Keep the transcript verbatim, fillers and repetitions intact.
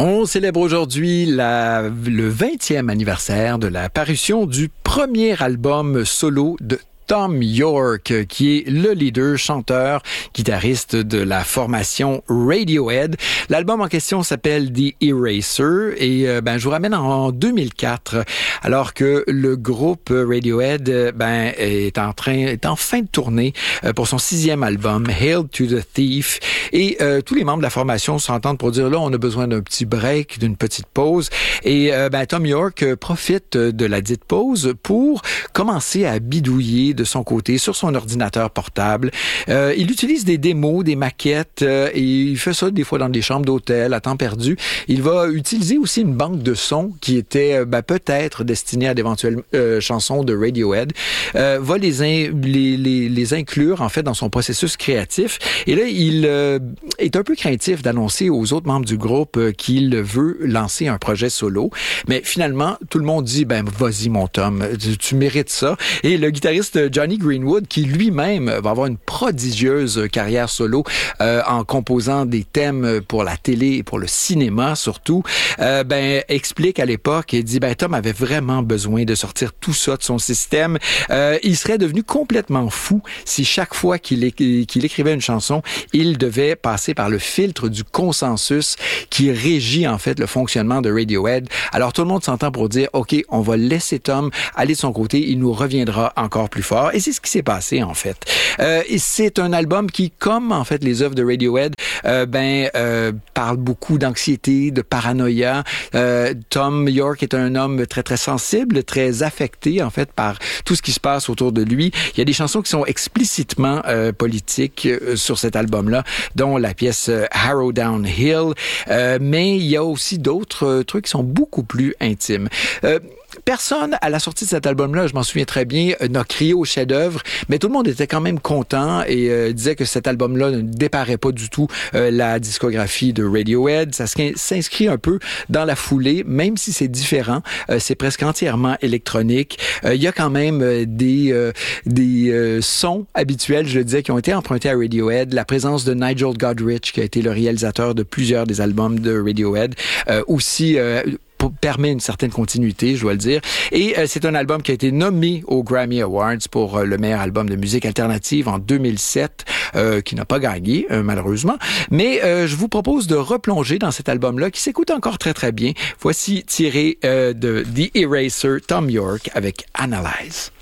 On célèbre aujourd'hui la, le vingtième anniversaire de la parution du premier album solo de Thom Yorke, qui est le leader, chanteur, guitariste de la formation Radiohead. L'album en question s'appelle The Eraser et euh, ben je vous ramène en deux mille quatre, alors que le groupe Radiohead ben est en train est en fin de tournée euh, pour son sixième album Hail to the Thief, et euh, tous les membres de la formation s'entendent pour dire là on a besoin d'un petit break, d'une petite pause, et euh, ben Thom Yorke profite de la dite pause pour commencer à bidouiller de son côté sur son ordinateur portable. Euh, il utilise des démos, des maquettes, euh, et il fait ça des fois dans des chambres d'hôtel à temps perdu. Il va utiliser aussi une banque de sons qui était euh, ben, peut-être destinée à d'éventuelles euh, chansons de Radiohead, euh, va les, in- les, les, les inclure en fait dans son processus créatif. Et là, il euh, est un peu craintif d'annoncer aux autres membres du groupe euh, qu'il veut lancer un projet solo. Mais finalement, tout le monde dit, ben vas-y mon Tom, tu, tu mérites ça. Et le guitariste Jonny Greenwood, qui lui-même va avoir une prodigieuse carrière solo euh, en composant des thèmes pour la télé et pour le cinéma surtout, euh, ben explique à l'époque et dit ben Tom avait vraiment besoin de sortir tout ça de son système. Euh, il serait devenu complètement fou si chaque fois qu'il, é- qu'il écrivait une chanson, il devait passer par le filtre du consensus qui régit en fait le fonctionnement de Radiohead. Alors tout le monde s'entend pour dire ok, on va laisser Tom aller de son côté, il nous reviendra encore plus fort. Et c'est ce qui s'est passé, en fait. Euh, et c'est un album qui, comme, en fait, les œuvres de Radiohead, euh, ben, euh, parle beaucoup d'anxiété, de paranoïa. Euh, Thom Yorke est un homme très, très sensible, très affecté, en fait, par tout ce qui se passe autour de lui. Il y a des chansons qui sont explicitement euh, politiques euh, sur cet album-là, dont la pièce euh, Harrow Down Hill. Euh, mais il y a aussi d'autres euh, trucs qui sont beaucoup plus intimes. Euh, Personne, à la sortie de cet album-là, je m'en souviens très bien, n'a crié au chef-d'œuvre, mais tout le monde était quand même content et euh, disait que cet album-là ne déparait pas du tout euh, la discographie de Radiohead. Ça s'inscrit un peu dans la foulée, même si c'est différent. Euh, c'est presque entièrement électronique. Euh, il y a quand même euh, des euh, des euh, sons habituels, je le disais, qui ont été empruntés à Radiohead. La présence de Nigel Godrich, qui a été le réalisateur de plusieurs des albums de Radiohead, euh, aussi euh, permet une certaine continuité, je dois le dire. Et euh, c'est un album qui a été nommé aux Grammy Awards pour euh, le meilleur album de musique alternative en deux mille sept, euh, qui n'a pas gagné, euh, malheureusement. Mais euh, je vous propose de replonger dans cet album-là, qui s'écoute encore très, très bien. Voici tiré euh, de The Eraser, Thom Yorke avec Analyze.